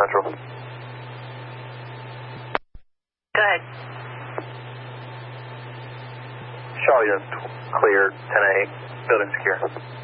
Central. Go ahead. Charlie unit clear, 10-8, building secure.